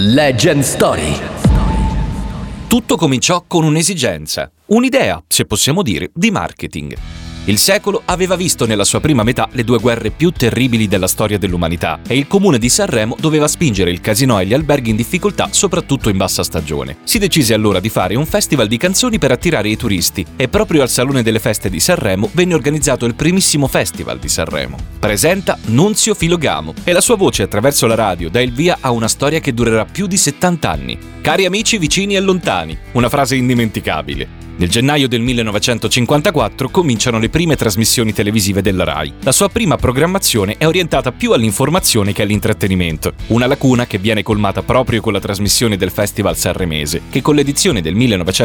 Legend Story. Tutto cominciò con un'esigenza, un'idea, se possiamo dire, di marketing. Il secolo aveva visto nella sua prima metà le due guerre più terribili della storia dell'umanità e il comune di Sanremo doveva spingere il casinò e gli alberghi in difficoltà, soprattutto in bassa stagione. Si decise allora di fare un festival di canzoni per attirare i turisti e proprio al Salone delle Feste di Sanremo venne organizzato il primissimo festival di Sanremo. Presenta Nunzio Filogamo e la sua voce attraverso la radio dà il via a una storia che durerà più di 70 anni. Cari amici vicini e lontani, una frase indimenticabile. Nel gennaio del 1954 cominciano le prime trasmissioni televisive della RAI. La sua prima programmazione è orientata più all'informazione che all'intrattenimento, una lacuna che viene colmata proprio con la trasmissione del Festival Sanremese, che con l'edizione del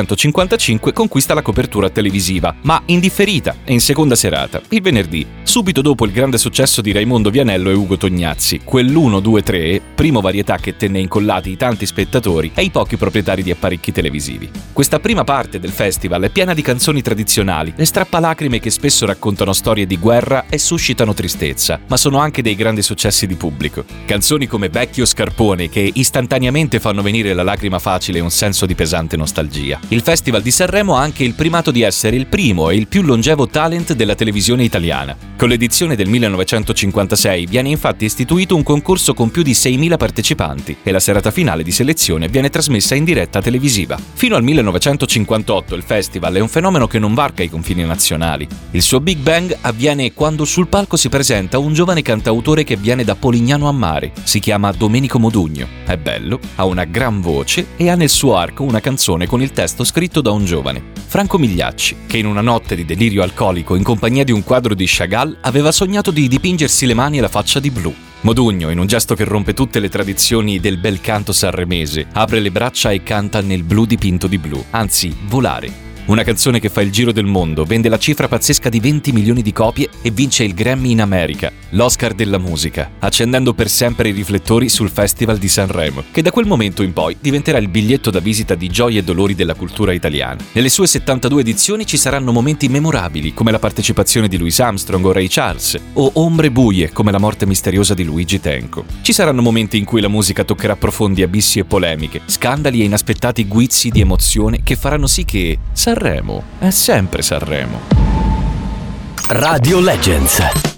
1955 conquista la copertura televisiva, ma in differita e in seconda serata, il venerdì, subito dopo il grande successo di Raimondo Vianello e Ugo Tognazzi, quell'1, 2, 3, primo varietà che tenne incollati i tanti spettatori e i pochi proprietari di apparecchi televisivi. Questa prima parte del festival è piena di canzoni tradizionali, le strappalacrime che spesso raccontano storie di guerra e suscitano tristezza, ma sono anche dei grandi successi di pubblico. Canzoni come Vecchio Scarpone che istantaneamente fanno venire la lacrima facile e un senso di pesante nostalgia. Il Festival di Sanremo ha anche il primato di essere il primo e il più longevo talent della televisione italiana. Con l'edizione del 1956 viene infatti istituito un concorso con più di 6.000 partecipanti e la serata finale di selezione viene trasmessa in diretta televisiva. Fino al 1958 il festival è un fenomeno che non varca i confini nazionali. Il suo Big Bang avviene quando sul palco si presenta un giovane cantautore che viene da Polignano a Mare. Si chiama Domenico Modugno. È bello, ha una gran voce e ha nel suo arco una canzone con il testo scritto da un giovane, Franco Migliacci, che in una notte di delirio alcolico in compagnia di un quadro di Chagall aveva sognato di dipingersi le mani e la faccia di blu. Modugno, in un gesto che rompe tutte le tradizioni del bel canto sanremese, apre le braccia e canta Nel blu dipinto di blu, anzi Volare. Una canzone che fa il giro del mondo, vende la cifra pazzesca di 20 milioni di copie e vince il Grammy in America, l'Oscar della musica, accendendo per sempre i riflettori sul Festival di Sanremo, che da quel momento in poi diventerà il biglietto da visita di gioie e dolori della cultura italiana. Nelle sue 72 edizioni ci saranno momenti memorabili, come la partecipazione di Louis Armstrong o Ray Charles, o ombre buie, come la morte misteriosa di Luigi Tenco. Ci saranno momenti in cui la musica toccherà profondi abissi e polemiche, scandali e inaspettati guizzi di emozione che faranno sì che Sanremo è sempre Sanremo. Radio Legends.